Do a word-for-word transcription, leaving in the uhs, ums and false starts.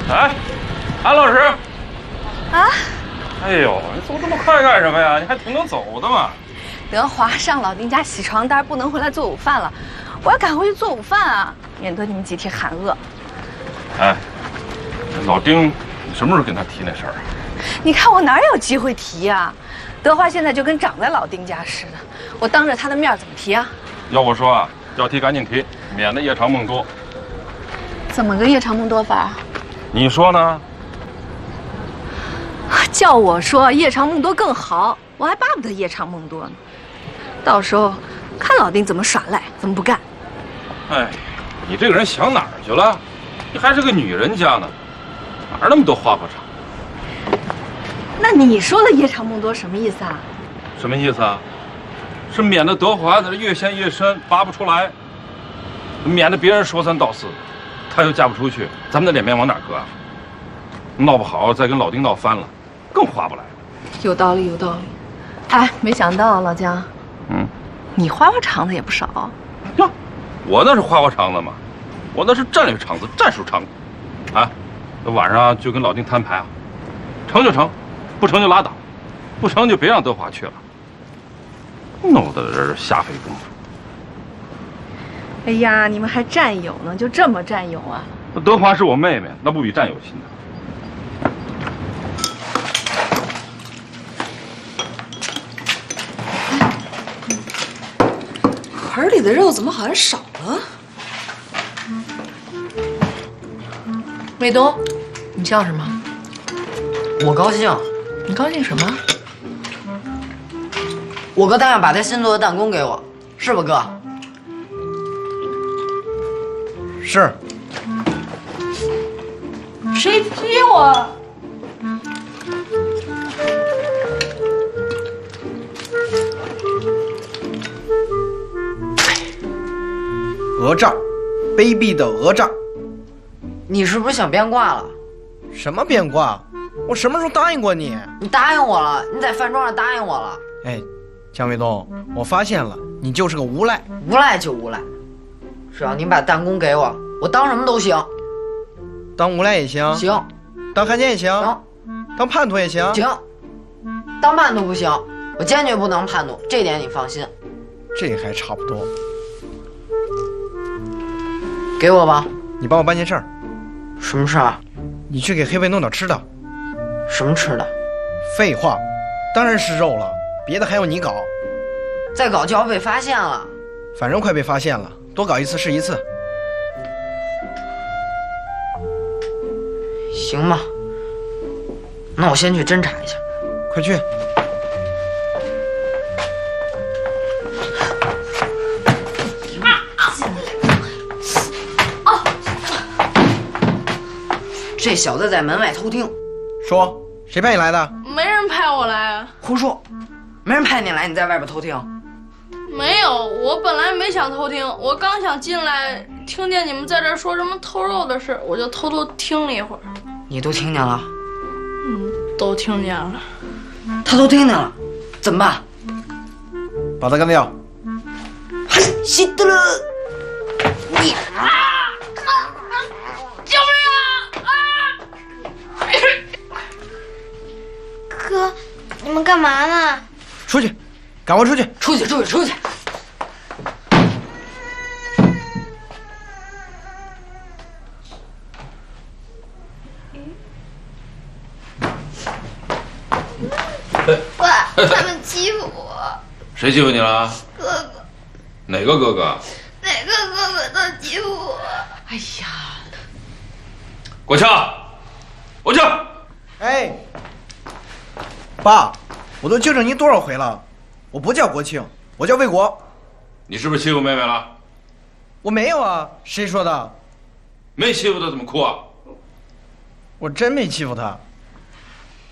哎，韩老师。 啊？ 哎呦，你走这么快干什么呀？你还挺能走的嘛。 德华上老丁家洗床单，不能回来做午饭了，我要赶回去做午饭啊，免得你们集体喊饿。 哎，老丁，你什么时候跟他提那事儿啊？ 你看我哪有机会提呀？德华现在就跟长在老丁家似的，我当着他的面怎么提啊？ 要我说啊，要提赶紧提，免得夜长梦多。 怎么个夜长梦多法？ 你说呢？ 叫我说夜长梦多更好，我还巴不得夜长梦多呢。到时候看老丁怎么耍赖，怎么不干。 哎，你这个人想哪儿去了？你还是个女人家呢，哪儿那么多花花肠？ 那你说的夜长梦多什么意思啊？ 什么意思啊？是免得德华在这越陷越深，拔不出来，免得别人说三道四，他又嫁不出去，咱们的脸面往哪搁啊？闹不好再跟老丁闹翻了，更划不来。 有道理，有道理。哎，没想到老姜， 嗯， 你花花肠子也不少呀。我那是花花肠子吗？我那是战略肠子、战术肠子。啊，那晚上就跟老丁摊牌啊，成就成，不成就拉倒，不成就别让德华去了。弄得这瞎费功夫。 哎呀，你们还战友呢，就这么战友啊？ 德华是我妹妹，那不比战友亲呢？ 盆里的肉怎么好像少了？卫东，你笑什么？ 我高兴。 你高兴什么？ 我哥答应把他新做的弹弓给我，是吧，哥？ 是。 谁踢我？ 讹诈，卑鄙的讹诈！ 你是不是想变卦了？ 什么变卦？我什么时候答应过你？ 你答应我了，你在饭桌上答应我了。 哎，姜卫东，我发现了，你就是个无赖。 无赖就无赖，只要你把弹弓给我，我当什么都行。 当无赖也行。 行。 当汉奸也行。 行。 当叛徒也行。 行。当叛徒不行，我坚决不能叛徒，这点你放心。 这还差不多。 给我吧。 你帮我办件事儿。 什么事儿？ 你去给黑贝弄点吃的。 什么吃的？ 废话，当然是肉了，别的还要你搞。 再搞就要被发现了。 反正快被发现了，多搞一次是一次。 行吧，那我先去侦查一下。 快去。 这小子在门外偷听。 说，谁派你来的？ 没人派我来啊。 胡说，没人派你来，你在外边偷听？ 没有，我本来没想偷听，我刚想进来，听见你们在这说什么偷肉的事，我就偷偷听了一会儿。 你都听见了？ 嗯，都听见了。 他都听见了，怎么办？ 把他干掉。 西德勒，你啊！救命啊！啊！ 哥，你们干嘛呢？ 出去，赶快出去！ 出去，出去，出去！ 爸，他们欺负我。 谁欺负你了？ 哥哥。 哪个哥哥？ 哪个哥哥都欺负我。 哎呀， 国强，国强！ 哎，爸，我都纠正您多少回了，我不叫国庆，我叫卫国。 你是不是欺负妹妹了？ 我没有啊，谁说的？ 没欺负她怎么哭啊？ 我真没欺负她。